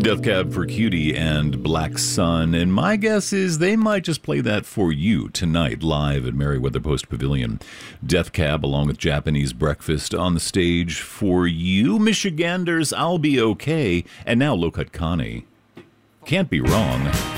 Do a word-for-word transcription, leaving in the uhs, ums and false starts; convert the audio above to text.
Death Cab for Cutie and Black Sun, and my guess is they might just play that for you tonight live at Merriweather Post Pavilion. Death Cab along with Japanese Breakfast on the stage for you. Michiganders, I'll Be Okay, and now Low Cut Connie. Can't be wrong.